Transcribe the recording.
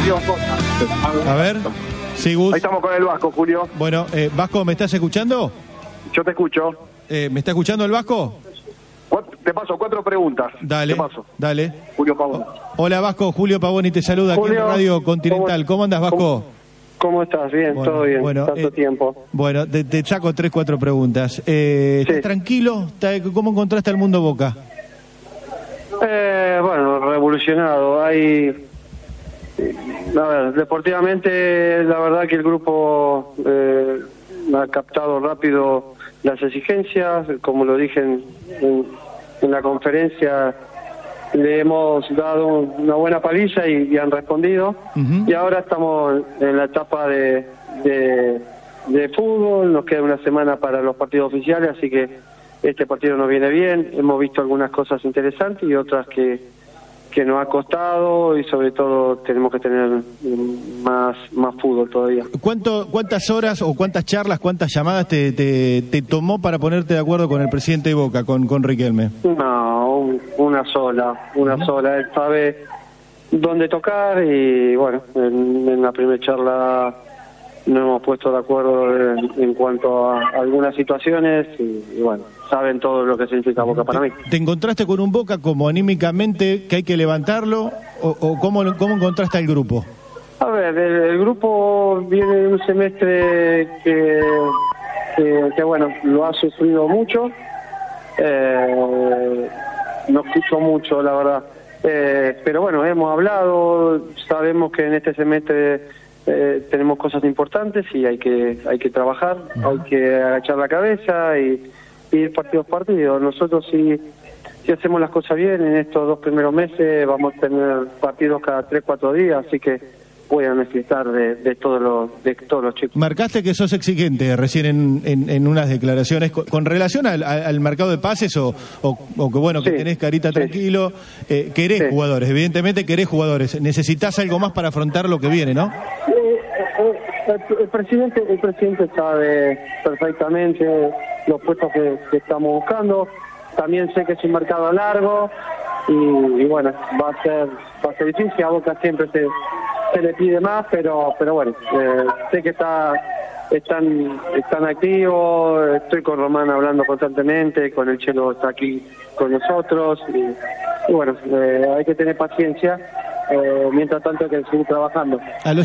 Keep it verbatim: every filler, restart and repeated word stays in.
Julio. A ver, sí, Gus. Ahí estamos con el Vasco, Julio. Bueno, eh, Vasco, ¿me estás escuchando? Yo te escucho. Eh, ¿Me está escuchando el Vasco? Te paso cuatro preguntas. Dale, te paso. dale. Julio Pavón. Hola, Vasco, Julio Pavoni te saluda Julio, aquí en Radio Continental. ¿Cómo, ¿Cómo andas, Vasco? ¿Cómo, cómo estás? Bien, bueno, todo bien, bueno, tanto eh, tiempo. Bueno, te, te saco tres, cuatro preguntas. Eh, Sí. ¿Estás tranquilo? ¿Cómo encontraste al mundo Boca? Eh, bueno, revolucionado. Hay, a ver, deportivamente, la verdad que el grupo eh, ha captado rápido las exigencias, como lo dije en, en, en la conferencia, le hemos dado una buena paliza y, y han respondido. Uh-huh. Y ahora estamos en la etapa de, de, de fútbol, nos queda una semana para los partidos oficiales, así que este partido nos viene bien. Hemos visto algunas cosas interesantes y otras que que nos ha costado, y sobre todo tenemos que tener más más fútbol todavía. ¿Cuánto, ¿Cuántas horas o cuántas charlas, cuántas llamadas te, te, te tomó para ponerte de acuerdo con el presidente de Boca, con, con Riquelme? No, un, una sola, una uh-huh. sola. Él sabe dónde tocar y bueno, en, en la primera charla nos hemos puesto de acuerdo en, en cuanto a algunas situaciones y, y bueno, saben todo lo que significa Boca para mí. ¿Te encontraste con un Boca como anímicamente que hay que levantarlo o, o cómo, cómo encontraste al grupo? A ver, el, el grupo viene de un semestre que, que, que bueno, lo ha sufrido mucho, eh, nos costó mucho la verdad, eh, pero bueno, hemos hablado, sabemos que en este semestre Eh, tenemos cosas importantes y hay que hay que trabajar, hay que agachar la cabeza y, y ir partido a partido. Nosotros si, si hacemos las cosas bien en estos dos primeros meses vamos a tener partidos cada tres, cuatro días, así que voy a necesitar de, de todos los de todos los chicos. Marcaste que sos exigente recién en, en, en unas declaraciones con, con relación al, al mercado de pases o, o, o que bueno, que sí, tenés carita sí. tranquilo, eh, querés sí. jugadores, evidentemente querés jugadores, necesitas algo más para afrontar lo que viene, ¿no? El, el presidente el presidente sabe perfectamente los puestos que, que estamos buscando. También sé que es un mercado largo y, y bueno, va a ser va a ser difícil. A Boca siempre se, se le pide más, pero pero bueno, eh, sé que está están están activos. Estoy con Román hablando constantemente, con el Chelo está aquí con nosotros y, y bueno, eh, hay que tener paciencia. Eh, mientras tanto hay que seguir trabajando. A los